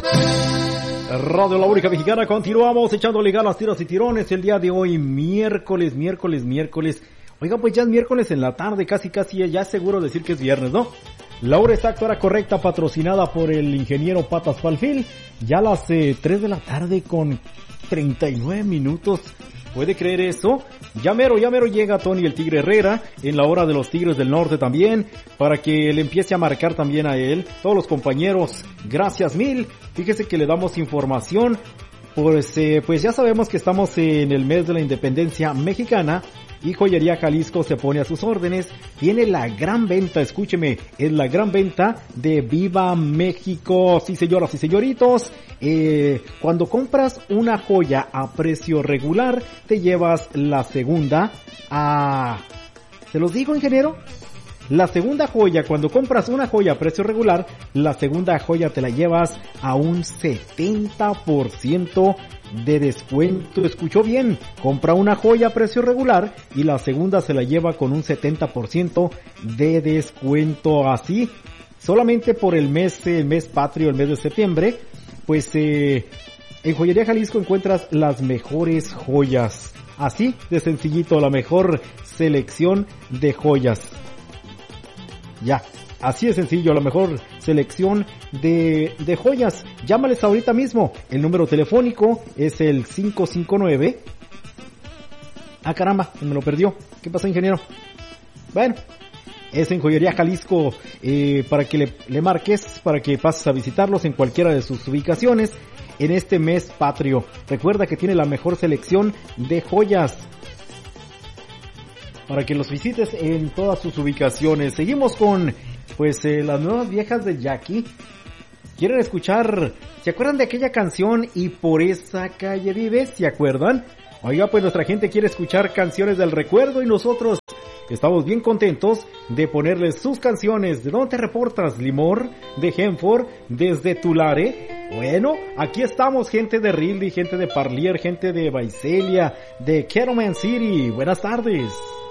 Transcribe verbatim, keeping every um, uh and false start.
Radio La Única Mexicana, continuamos echándole ganas, tiros y tirones el día de hoy, miércoles, miércoles, miércoles. Oiga, pues ya es miércoles en la tarde, casi casi ya es seguro decir que es viernes, ¿no? La hora exacta, hora correcta, patrocinada por el ingeniero Patas Falfil, ya a las eh, tres de la tarde con treinta y nueve minutos. ¿Puede creer eso? Ya mero, ya mero llega Tony el Tigre Herrera en la hora de los Tigres del Norte también, para que le empiece a marcar también a él. Todos los compañeros, gracias mil. Fíjese que le damos información, pues, eh, pues ya sabemos que estamos en el mes de la independencia mexicana y Joyería Jalisco se pone a sus órdenes. Tiene la gran venta, escúcheme, es la gran venta de Viva México. Sí, señoras y señoritos. Eh, cuando compras una joya a precio regular, te llevas la segunda a... ¿Se los digo, ingeniero? La segunda joya, cuando compras una joya a precio regular, la segunda joya te la llevas a un setenta por ciento de descuento. ¿Escuchó bien? Compra una joya a precio regular y la segunda se la lleva con un setenta por ciento de descuento. Así, solamente por el mes, el mes patrio, el mes de septiembre, pues eh, en Joyería Jalisco encuentras las mejores joyas. Así de sencillito, la mejor selección de joyas. Ya, así de sencillo, la mejor selección de, de joyas. Llámales ahorita mismo. El número telefónico es el cinco cinco nueve. Ah, caramba, me lo perdió. ¿Qué pasa, ingeniero? Bueno, es en Joyería Jalisco, eh, para que le, le marques, para que pases a visitarlos en cualquiera de sus ubicaciones en este mes patrio. Recuerda que tiene la mejor selección de joyas, para que los visites en todas sus ubicaciones. Seguimos con, pues, eh, las nuevas viejas de Jackie. ¿Quieren escuchar? ¿Se acuerdan de aquella canción Y por esa calle vives? ¿Se acuerdan? Oiga, pues nuestra gente quiere escuchar canciones del recuerdo y nosotros estamos bien contentos de ponerles sus canciones. ¿De dónde te reportas, Limor? De Henford, desde Tulare. Bueno, aquí estamos, gente de Riley, gente de Parlier, gente de Visalia, de Kettleman City. Buenas tardes.